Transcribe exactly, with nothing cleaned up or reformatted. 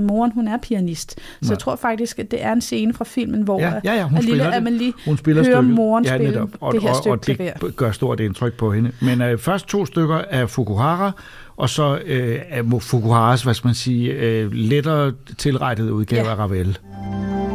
og moren, hun er pianist. Så ja. jeg tror faktisk, at det er en scene fra filmen, hvor ja, ja, ja, hun lille Amelie hun spiller hører stykket. moren ja, spille og, det her stykke og, og det klaver. gør stort indtryk på hende. Men øh, først to stykker af Fukuhara, og så øh, af Fukuharas, hvad skal man sige, øh, lettere tilrettede udgave ja. af Ravel.